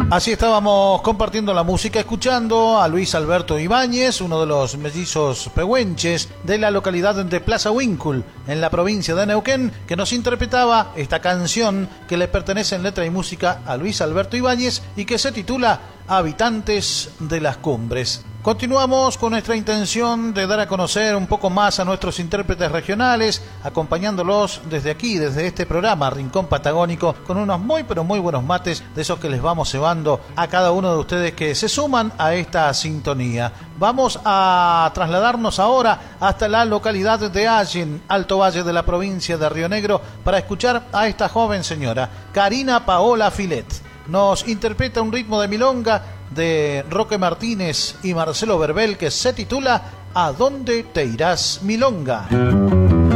Así estábamos compartiendo la música, escuchando a Luis Alberto Ibáñez, uno de los mellizos pehuenches de la localidad de Plaza Huíncul, en la provincia de Neuquén, que nos interpretaba esta canción que le pertenece en letra y música a Luis Alberto Ibáñez y que se titula Habitantes de las Cumbres. Continuamos con nuestra intención de dar a conocer un poco más a nuestros intérpretes regionales, acompañándolos desde aquí, desde este programa Rincón Patagónico, con unos muy pero muy buenos mates, de esos que les vamos cebando a cada uno de ustedes que se suman a esta sintonía. Vamos a trasladarnos ahora hasta la localidad de Allen, Alto Valle de la provincia de Río Negro, para escuchar a esta joven señora, Karina Paola Filet. Nos interpreta un ritmo de milonga de Roque Martínez y Marcelo Verbel que se titula ¿A dónde te irás, milonga?